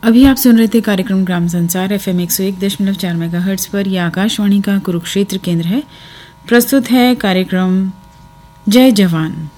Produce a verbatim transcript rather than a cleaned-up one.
अभी आप सुन रहे थे कार्यक्रम ग्राम संसार एफएम एक सौ एक दशमलव चार मेगाहर्ट्ज पर। यह आकाशवाणी का कुरुक्षेत्र केंद्र है। प्रस्तुत है कार्यक्रम जय जवान।